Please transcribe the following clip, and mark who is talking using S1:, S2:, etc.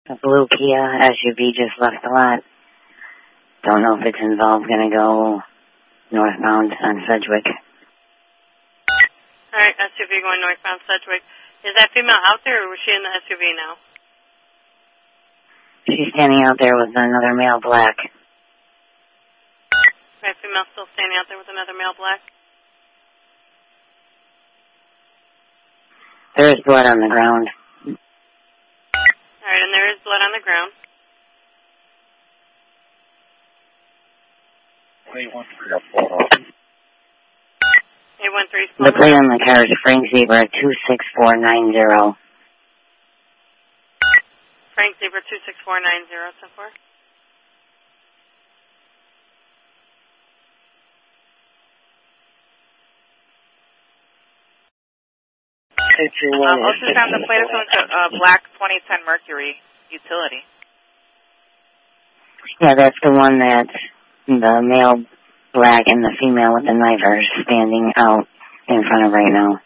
S1: A blue Kia SUV just left the lot. Don't know if it's involved. Gonna go northbound on Sedgwick.
S2: Alright, SUV going northbound Sedgwick. Is that female out there or was she in the SUV now?
S1: She's standing out there with another male black.
S2: Alright, female still standing out there with another male black.
S1: There is blood on the ground.
S2: Alright, and there is blood on the ground.
S3: 813.
S2: 813.
S1: The plate on the car is Frank Zebra 26490.
S2: Frank Zebra 26490, so far.
S4: Ultrasound the plate is a black 2010 Mercury utility.
S1: Yeah, that's the one that the male black and the female with the knife are standing out in front of right now.